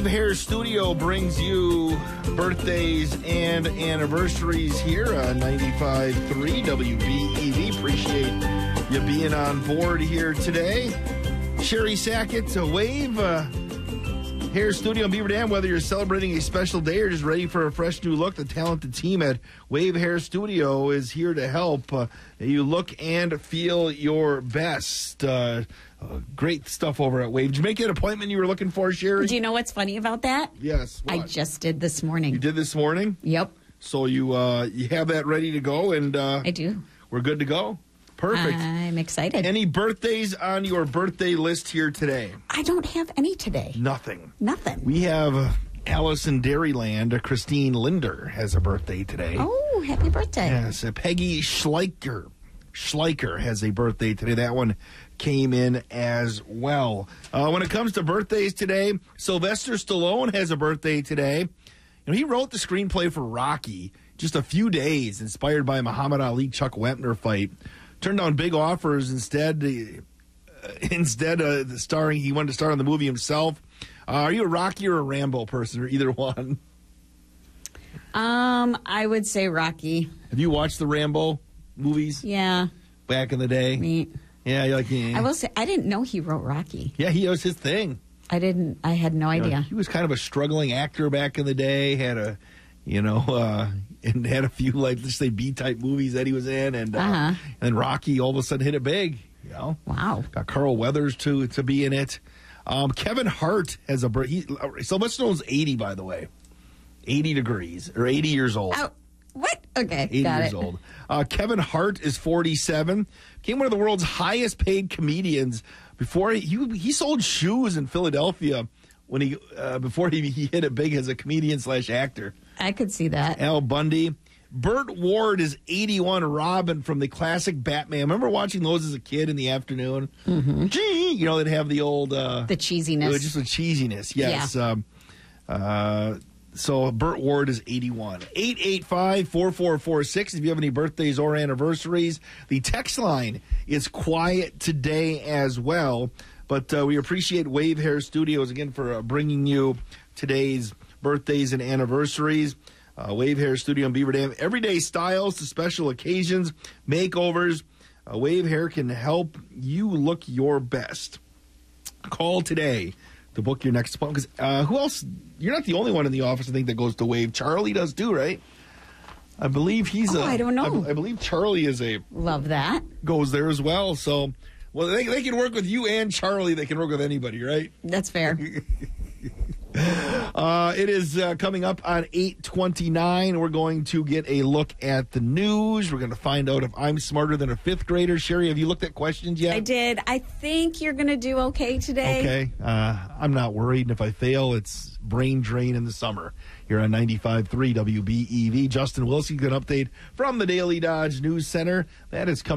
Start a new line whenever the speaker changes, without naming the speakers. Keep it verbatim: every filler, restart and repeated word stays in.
Wave Hair Studio brings you birthdays and anniversaries here on ninety-five point three W B E V. Appreciate you being on board here today. Sherry Sackett, a Wave uh, Hair Studio in Beaver Dam. Whether you're celebrating a special day or just ready for a fresh new look, the talented team at Wave Hair Studio is here to help uh, you look and feel your best. Uh, uh, great stuff over at Wave. Did you make an appointment you were looking for, Sherry?
Do you know what's funny about that?
Yes. What?
I just did this morning.
You did this morning?
Yep.
So you uh, you have that ready to go, and uh,
I do.
We're good to go? Perfect.
I'm excited.
Any birthdays on your birthday list here today?
I don't have any today.
Nothing.
Nothing.
We have uh, Alice in Dairyland. Uh, Christine Linder has a birthday today.
Oh, happy birthday.
Yes. Uh, Peggy Schleicher. Schleicher has a birthday today. That one came in as well. Uh, when it comes to birthdays today, Sylvester Stallone has a birthday today. You know, he wrote the screenplay for Rocky just a few days, inspired by Muhammad Ali Chuck Wepner fight. Turned down big offers instead. Uh, instead, uh, the starring, he wanted to star in the movie himself. Uh, are you a Rocky or a Rambo person, or either one?
Um, I would say Rocky.
Have you watched the Rambo movies?
Yeah.
Back in the day?
Me.
Yeah, you're like, yeah.
I will say, I didn't know he wrote Rocky.
Yeah, he was his thing.
I didn't, I had no
You know,
idea.
he was kind of a struggling actor back in the day, had a, you know, uh, and had a few, like, let's say, B-type movies that he was in, and, uh,
Uh-huh.
and then Rocky all of a sudden hit it big, you know.
Wow.
Got Carl Weathers to to be in it. Um, Kevin Hart has a birthday. Sylvester Stallone's eighty, by the way. eighty degrees, or eighty years old.
Oh, what? Okay,
eighty
got
years
it.
old. Uh, Kevin Hart is forty-seven. Became one of the world's highest paid comedians. Before he he, he sold shoes in Philadelphia when he uh, before he, he hit it big as a comedian slash actor.
I could see that.
Al Bundy. Burt Ward is eighty-one. Robin from the classic Batman. Remember watching those as a kid in the afternoon? Mm-hmm. Gee, you know, they'd have the old uh,
The cheesiness.
just the cheesiness. Yes.
Yeah.
Um, uh, so Burt Ward is eighty-one. eight eight five, four four four six if you have any birthdays or anniversaries. The text line is quiet today as well. But uh, we appreciate Wave Hair Studios again for uh, bringing you today's birthdays and anniversaries. Uh, Wave Hair Studio in Beaver Dam. Everyday styles to special occasions, makeovers. Uh, Wave Hair can help you look your best. Call today to book your next appointment. Because uh, who else? You're not the only one in the office, I think, that goes to Wave. Charlie does too, right? I believe he's
Oh,
a.
I don't know.
I, I believe Charlie is a
Love that.
goes there as well. So, well, they they can work with you and Charlie. They can work with anybody, right?
That's fair.
Uh, it is uh, coming up on eight twenty-nine. We're going to get a look at the news. We're going to find out if I'm smarter than a fifth grader. Sherry, have you looked at questions yet?
I did. I think you're going to do okay today.
Okay. Uh, I'm not worried. And if I fail, it's brain drain in the summer here on ninety-five point three W B E V. Justin Wilson, an update from the Daily Dodge News Center. That is coming.